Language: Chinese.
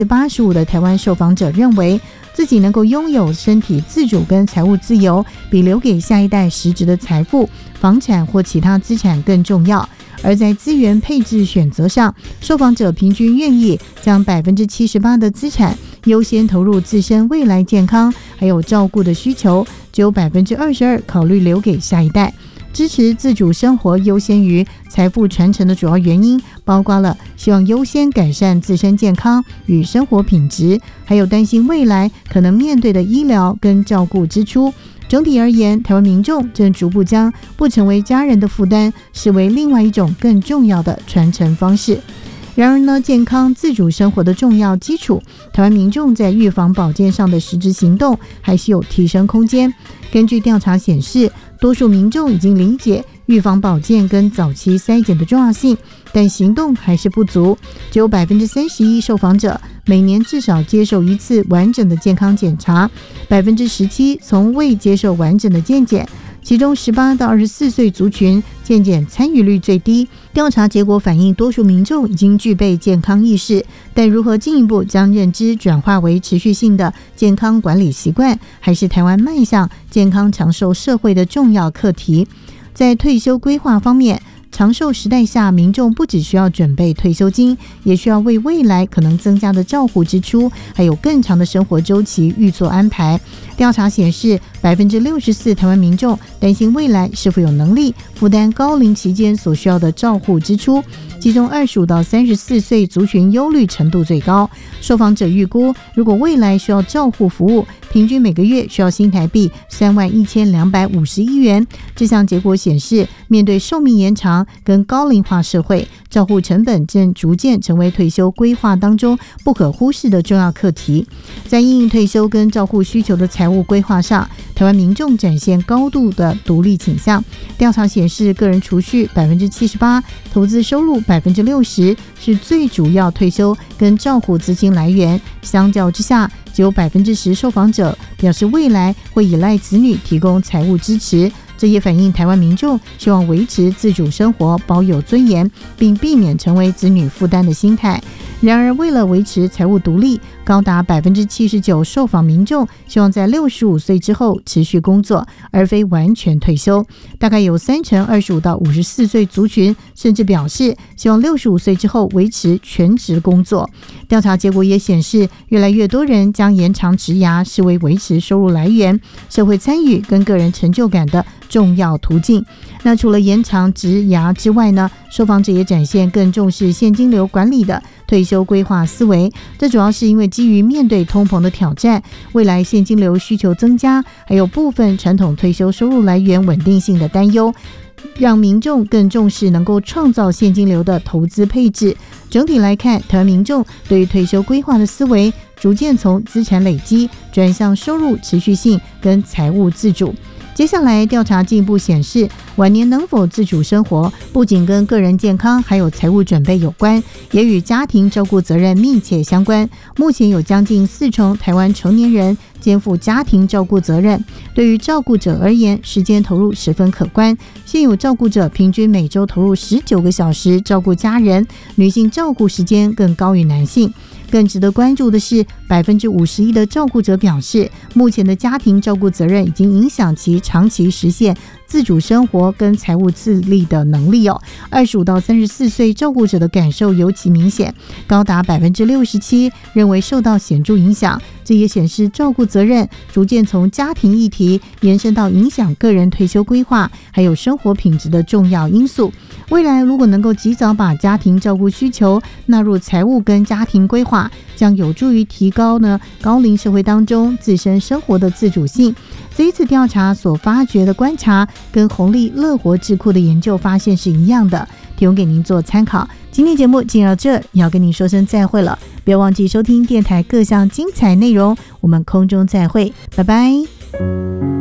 85%的台湾受访者认为自己能够拥有身体自主跟财务自由，比留给下一代实质的财富、房产或其他资产更重要。而在资源配置选择上，受访者平均愿意将78%的资产优先投入自身未来健康还有照顾的需求，只有22%考虑留给下一代。支持自主生活优先于财富传承的主要原因包括了希望优先改善自身健康与生活品质，还有担心未来可能面对的医疗跟照顾支出。整体而言，台湾民众正逐步将不成为家人的负担视为另外一种更重要的传承方式。然而呢，健康自主生活的重要基础，台湾民众在预防保健上的实质行动还是有提升空间。根据调查显示，多数民众已经理解预防保健跟早期筛检的重要性，但行动还是不足。只有31%受访者每年至少接受一次完整的健康检查，17%从未接受完整的健检，其中18到24岁族群健检参与率最低。调查结果反映，多数民众已经具备健康意识，但如何进一步将认知转化为持续性的健康管理习惯，还是台湾迈向健康长寿社会的重要课题。在退休规划方面，长寿时代下，民众不只需要准备退休金，也需要为未来可能增加的照护支出还有更长的生活周期预做安排。调查显示，64%台湾民众担心未来是否有能力负担高龄期间所需要的照护支出，其中25到34岁族群忧虑程度最高。受访者预估，如果未来需要照护服务，平均每个月需要新台币31250亿元。这项结果显示，面对寿命延长跟高龄化社会，照护成本正逐渐成为退休规划当中不可忽视的重要课题。在因应退休跟照护需求的财务规划上，台湾民众展现高度的独立倾向。调查显示，个人储蓄78%，投资收入60%是最主要退休跟照护资金来源。相较之下，只有10%受访者表示未来会依赖子女提供财务支持。这也反映台湾民众希望维持自主生活，保有尊严，并避免成为子女负担的心态。然而，为了维持财务独立，高达79%受访民众希望在65岁之后持续工作，而非完全退休。大概有30%25到54岁族群甚至表示希望65岁之后维持全职工作。调查结果也显示，越来越多人将延长职涯视为维持收入来源、社会参与跟个人成就感的重要途径。那除了延长职涯之外呢，受访者也展现更重视现金流管理的退休规划思维。这主要是因为基于面对通膨的挑战，未来现金流需求增加，还有部分传统退休收入来源稳定性的担忧，让民众更重视能够创造现金流的投资配置。整体来看，台湾民众对于退休规划的思维逐渐从资产累积转向收入持续性跟财务自主。接下来调查进一步显示，晚年能否自主生活不仅跟个人健康还有财务准备有关，也与家庭照顾责任密切相关。目前有将近40%台湾成年人肩负家庭照顾责任，对于照顾者而言，时间投入十分可观。现有照顾者平均每周投入19个小时照顾家人，女性照顾时间更高于男性。更值得关注的是，51%的照顾者表示，目前的家庭照顾责任已经影响其长期实现自主生活跟财务自立的能力25到34岁照顾者的感受尤其明显，高达67%认为受到显著影响。这也显示照顾责任逐渐从家庭议题延伸到影响个人退休规划还有生活品质的重要因素。未来如果能够及早把家庭照顾需求纳入财务跟家庭规划，将有助于提高高龄社会当中自身生活的自主性。这一次调查所发掘的观察跟红利乐活智库的研究发现是一样的，提供给您做参考。今天节目进到这，也要跟您说声再会了，不要忘记收听电台各项精彩内容，我们空中再会，拜拜。